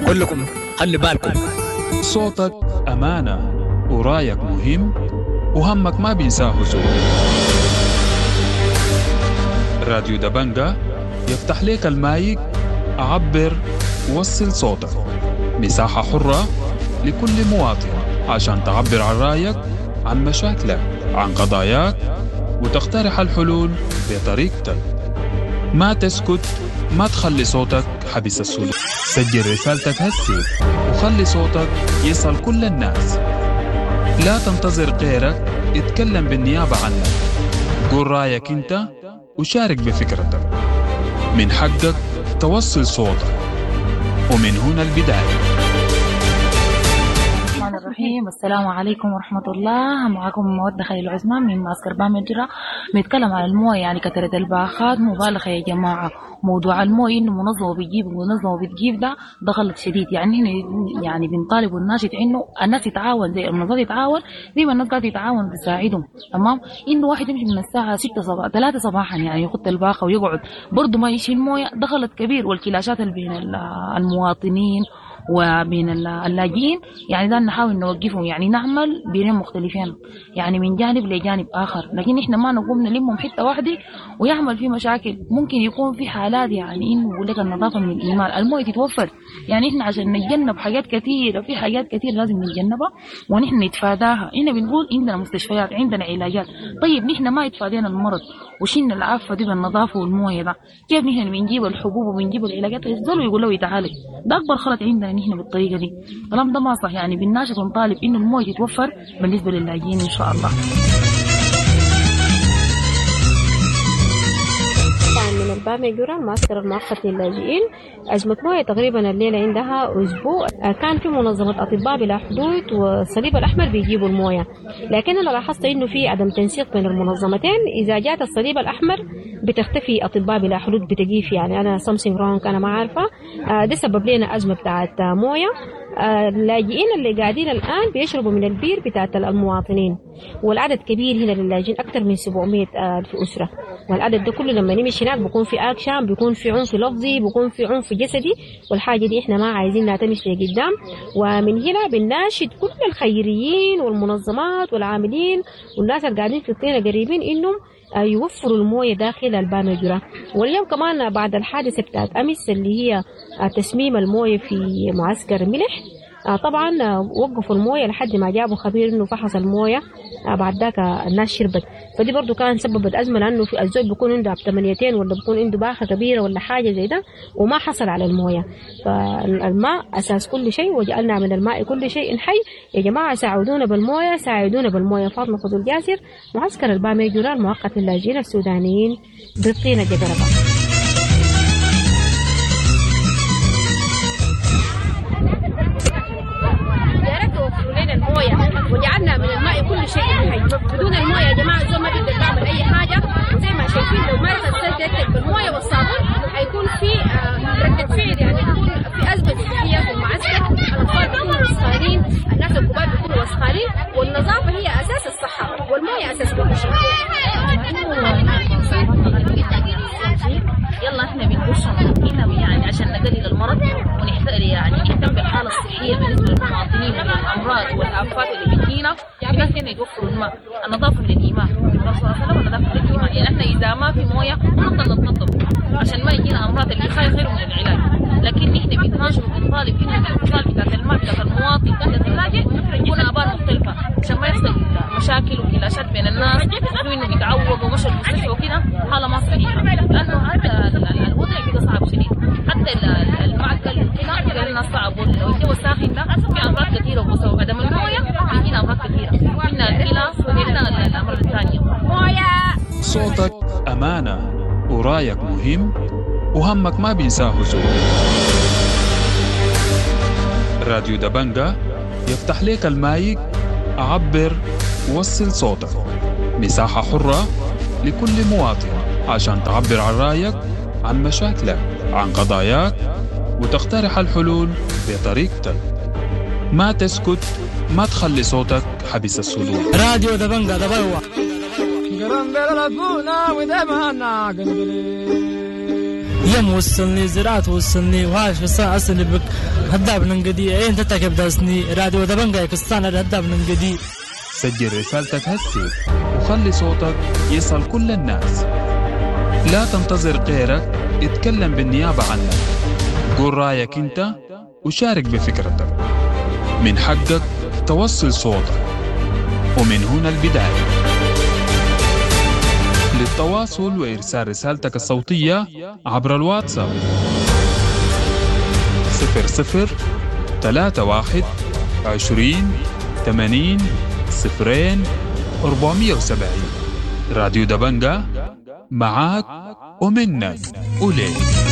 بقول لكم خلي بالكم. صوتك أمانة ورايك مهم وهمك ما بينساه زول. راديو دبنجة يفتح ليك المايك، عبر ووصل صوتك. مساحة حرة لكل مواطن عشان تعبر عن رايك، عن مشاكلك، عن قضاياك، وتقترح الحلول بطريقتك. ما تسكت، ما تخلي صوتك حبس السلوك. سجل رسالتك هسي وخلي صوتك يصل كل الناس. لا تنتظر غيرك اتكلم بالنيابة عنك. قول رايك انت وشارك بفكرتك. من حقك توصل صوتك، ومن هنا البداية. الرحيم. السلام عليكم ورحمة الله. معكم مودة خليل عثمان من معسكر بامجرة. بنتكلم عن المويه، يعني كثرة الباخات مبالغة يا جماعة. موضوع المويه انه منظمة بتجيب ومنظمة بتجيب ده غلط شديد. يعني هنا يعني بنطالب والناشط انه الناس يتعاون زي المنظمة يتعاون زي ما الناس قاعدة يتعاون بتساعدهم. تمام. انه واحد يمشي من الساعة 3 صباحا يعني يخط الباخة ويقعد برضه ما يشيل مويه، ده غلط كبير. والكلاشات اللي بين المواطنين وبين اللاجئين يعني ده نحاول نوقفهم، يعني نعمل بينهم مختلفين، يعني من جانب لجانب آخر. لكن إحنا ما نقوم نلمهم حتة واحدة ويعمل في مشاكل. ممكن يكون في حالات يعني إنه يقول لك النظافة من الإيمان، المويه تتوفر. يعني إحنا عشان نتجنب حاجات كثيرة، في حاجات كثير لازم نتجنبها ونحن نتفاداها. إحنا بنقول عندنا مستشفيات، عندنا علاجات. طيب نحن ما يتفادينا المرض وشلنا العافة دي بالنظافة والمويه ده، كيف نحن بنجيب الحبوب وبنجيب العلاجات يفضلوا يقولوا يتعالج؟ ده أكبر خلط عندنا نحن بالطريقة دي. كلام ده ما صح. يعني بالناشط ونطالب إنه المويه تتوفر بالنسبة للاجئين إن شاء الله. من البامجرة المعسكر المؤقت للاجئين. أزمة مويه تقريبا الليلة عندها أسبوع. كان في منظمة أطباء بلا حدود والصليب الأحمر بيجيبوا المويه، لكن أنا لاحظت إنه في عدم تنسيق بين المنظمتين. إذا جات الصليب الأحمر بتختفي أطباء بلا حدود بتجيف. يعني أنا something wrong، أنا ما عارفة. ده سبب لنا أزمة بتاعت مويه. اللاجئين اللي قاعدين الآن بيشربوا من البير بتاعت المواطنين، والعدد كبير هنا للاجئين أكثر من 700 ألف أسرة. والعدد ده كله لما نمشي هناك بيكون في أكشن، بيكون في عنف لفظي، بيكون في عنف جسدي، والحاجة دي إحنا ما عايزينها تمشي لقدام. ومن هنا بنناشد كل الخيريين والمنظمات والعاملين والناس اللي قاعدين في الطينة قريبين إنهم يوفروا المويه داخل البامجرة. واليوم كمان بعد الحادثة بتاعت أمس اللي هي تسميم المويه في معسكر ملح، طبعا وقفوا المويه لحد ما جابوا خبير انه فحص المويه. بعد ذاك الناس شربت. فدي برضو كان سببت أزمة، لأنه في الزول بيكون عنده 8 ولا بيكون عنده باخة كبيرة ولا حاجة زي ده وما حصل على المويه. فالماء أساس كل شيء، وجعلنا من الماء كل شيء حي. يا جماعة ساعدونا بالمويه، ساعدونا بالمويه. فاطمة فضل جاسر، معسكر البامجرة المؤقت للاجئين السودانيين بالطينة جبربة. وجعلنا من الماء كل شيء حي. بدون المويه يا جماعه الزول ما بيقدر يعمل اي حاجه. وزي ما شايفين لو ما غسلت بالمويه والصابون هيكون في ردة فعل، يعني يكون في ازمه صحيه في المعسكر. الاطفال بيكونوا وسخانين، الناس الكبار بيكونوا وسخانين، والنظافه هي اساس الصحه والمويه اساس كل شيء. يلا احنا بنخشهم هنا يعني عشان نقلل المرض يعني نهتم بالحاله الصحيه بالنسبه للمواطنين والامراض والافات اللي بتجينا. الناس هنا يوفروا الماء. النظافه من الايمان، الرسول صلى الله عليه وسلم النظافه من الايمان. يعني احنا اذا ما في مويه نفضل نتنظف عشان ما يجينا امراض. اللي خير من العلاج. لكن نحن بنتناشد وبنطالب انه الاتصال بتاعت الماء بتاعت المواطن بتاعت اللاجئ يكون ابار مختلفه عشان ما يحصل مشاكل وكلاشات بين الناس، انه بيتعوضوا ومشوا المستشفى وكده. حاله ما صحيحه، لانه هذا الوضع كده صعب شديد. حتى المعقل هنا قالنا صعب، والجو الساخن ده في امراض كثيره، وبسبب عدم المويه بيجينا امراض كثيره، منها الكلى ومنها الامراض الثانيه. مويه. صوتك امانه ورايك مهم وهمك ما بينساه زول. راديو دبنجة يفتح ليك المايك، عبر ووصل صوتك. مساحة حرة لكل مواطن عشان تعبر عن رايك، عن مشاكلك، عن قضاياك، وتقترح الحلول بطريقتك. ما تسكت، ما تخلي صوتك حبس السلوك. راديو دبنجة يم وصلني زراعة وصلني وهاش في السنة أصلي بك هداب ننقدي أين تتكب داسني راديو دبنجا كستان هداب ننقدي. سجل رسالتك هسه وخلي صوتك يصل كل الناس. لا تنتظر غيرك اتكلم بالنيابة عنك. قول رأيك انت وشارك بفكرتك. من حقك توصل صوتك، ومن هنا البداية. للتواصل وإرسال رسالتك الصوتية عبر الواتساب 0031 20 80 0470. راديو دبنجا معاك ومنك وليك.